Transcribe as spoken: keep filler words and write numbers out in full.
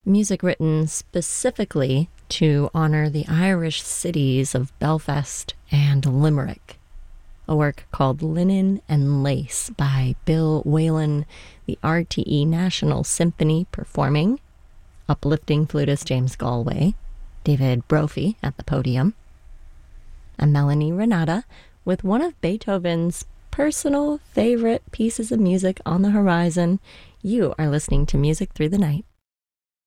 music written specifically to honor the Irish cities of Belfast and Limerick. A work called Linen and Lace by Bill Whalen, the R T E National Symphony performing, uplifting flutist James Galway, David Brophy at the podium, and Melanie Renata with one of Beethoven's personal favorite pieces of music on the horizon. You are listening to Music Through the Night.